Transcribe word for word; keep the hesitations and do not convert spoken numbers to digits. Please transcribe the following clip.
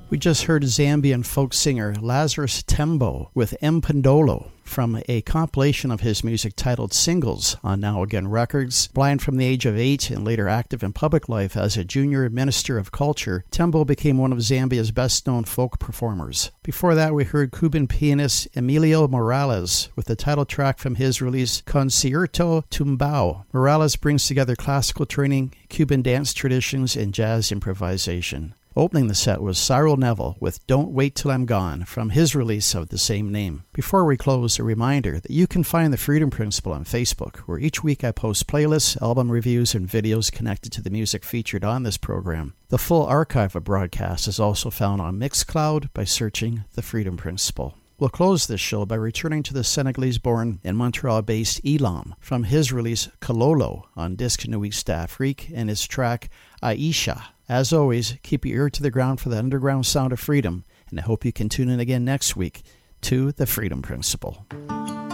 We just heard Zambian folk singer Lazarus Tembo with Mpondolo from a compilation of his music titled Singles on Now Again Records. Blind from the age of eight and later active in public life as a junior minister of culture, Tembo became one of Zambia's best-known folk performers. Before that, we heard Cuban pianist Emilio Morales with the title track from his release Concierto Tumbao. Morales brings together classical training, Cuban dance traditions, and jazz improvisation. Opening the set was Cyril Neville with Don't Wait Till I'm Gone from his release of the same name. Before we close, a reminder that you can find the Freedom Principle on Facebook, where each week I post playlists, album reviews, and videos connected to the music featured on this program. The full archive of broadcasts is also found on Mixcloud by searching the Freedom Principle. We'll close this show by returning to the Senegalese-born and Montreal-based Elam from his release Kololo on Disc Nuit Afrique and his track Aisha. As always, keep your ear to the ground for the underground sound of freedom, and I hope you can tune in again next week to the Freedom Principle.